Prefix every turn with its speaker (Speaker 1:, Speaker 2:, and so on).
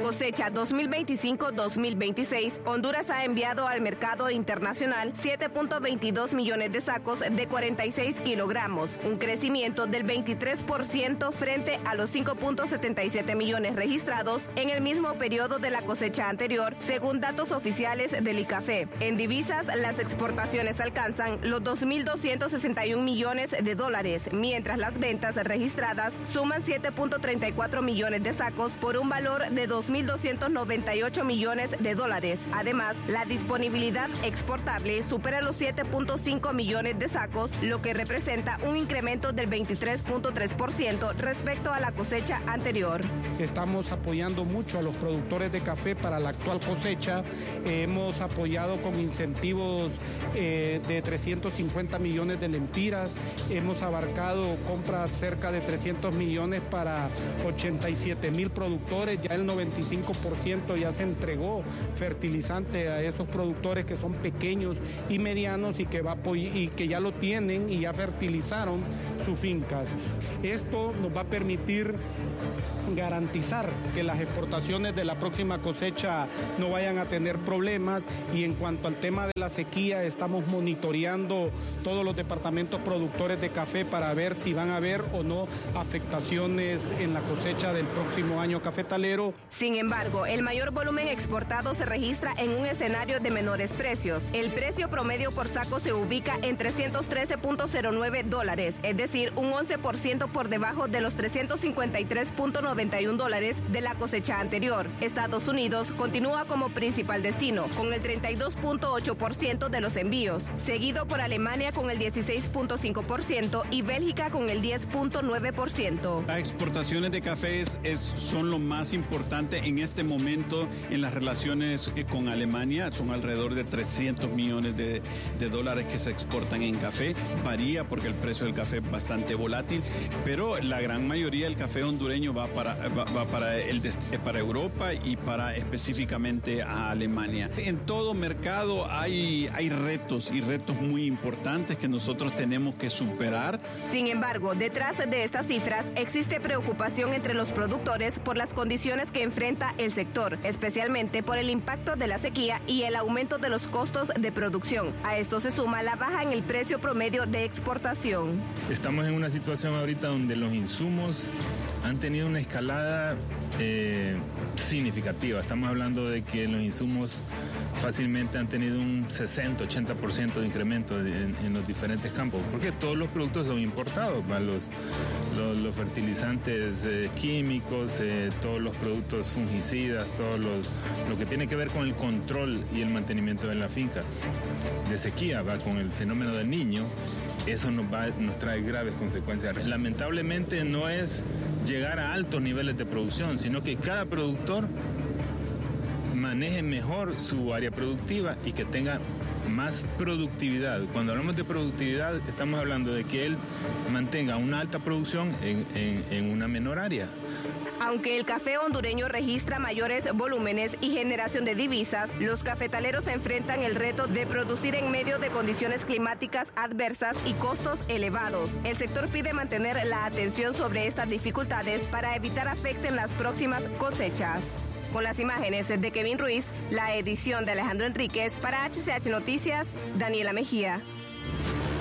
Speaker 1: cosecha 2025-2026, Honduras ha enviado al mercado internacional 7.22 millones de sacos de 46 kilogramos, un crecimiento del 23% frente a los 5.77 millones registrados en el mismo periodo de la cosecha anterior, según datos oficiales del ICAFE. En divisas, las exportaciones alcanzan los 2.261 millones de dólares, mientras las ventas registradas suman 7.34 millones de sacos por un valor de 2.298 millones de dólares. Además, la disponibilidad exportable supera los 7.5 millones de sacos, lo que representa un incremento del 23.3% respecto a la cosecha anterior.
Speaker 2: Estamos apoyando mucho a los productores de café para la actual cosecha. Hemos apoyado con incentivos de 350 millones de lempiras. Hemos abarcado compras cerca de 300 millones para 87,000 productores. Ya el 95% ya se entregó fertilizante a esos productores que son pequeños y medianos y que ya lo tienen y ya fertilizaron sus fincas. Esto nos va a permitir garantizar que las exportaciones de la próxima cosecha no vayan a tener problemas, y en cuanto al tema de la sequía, estamos monitoreando todos los departamentos productores de café para ver si van a haber o no afectaciones en la cosecha del próximo año cafetalero.
Speaker 1: Sin embargo, el mayor volumen exportado se registra en un escenario de menores precios. El precio promedio por saco se ubica en $313.09, es decir, un 11% por debajo de los $353.91 de la cosecha anterior. Estados Unidos continúa como principal destino, con el 32.8% de los envíos, seguido por Alemania con el 16.5% y Bélgica con el 10.9%.
Speaker 3: Las exportaciones de café son lo más importante en este momento en las relaciones con Alemania. Son alrededor de 300 millones de dólares que se exportan en café. Varía porque el precio del café es bastante volátil, pero la gran mayoría del café hondureño va para Europa y para específicamente a Alemania. En todo mercado hay retos muy importantes que nosotros tenemos que superar.
Speaker 1: Sin embargo, detrás de estas cifras existe preocupación entre los productores por las condiciones que enfrenta el sector, especialmente por el impacto de la sequía y el aumento de los costos de producción. A esto se suma la baja en el precio promedio de exportación.
Speaker 4: Estamos en una situación ahorita donde los insumos han tenido una escalada significativa. Estamos hablando de que los insumos fácilmente han tenido un 60-80% de incremento en los diferentes campos, porque todos los productos son importados, los fertilizantes químicos, todos los productos fungicidas, lo que tiene que ver con el control y el mantenimiento de la finca. De sequía, con el fenómeno del Niño, eso nos trae graves consecuencias. Lamentablemente no es llegar a altos niveles de producción, sino que cada productor maneje mejor su área productiva y que tenga más productividad. Cuando hablamos de productividad, estamos hablando de que él mantenga una alta producción en una menor área.
Speaker 1: Aunque el café hondureño registra mayores volúmenes y generación de divisas, los cafetaleros enfrentan el reto de producir en medio de condiciones climáticas adversas y costos elevados. El sector pide mantener la atención sobre estas dificultades para evitar afecten las próximas cosechas. Con las imágenes de Kevin Ruiz, la edición de Alejandro Enríquez, para HCH Noticias, Daniela Mejía.